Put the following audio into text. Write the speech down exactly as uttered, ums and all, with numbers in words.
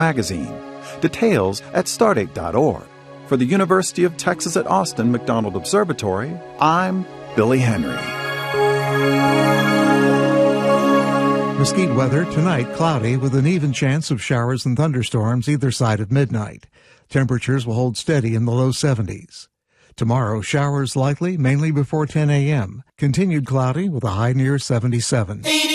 Magazine. Details at stardate dot org. For the University of Texas at Austin McDonald Observatory, I'm Billy Henry. Mesquite weather tonight, cloudy with an even chance of showers and thunderstorms either side of midnight. Temperatures will hold steady in the low seventies. Tomorrow, showers likely mainly before ten a.m. Continued cloudy with a high near seventy-seven.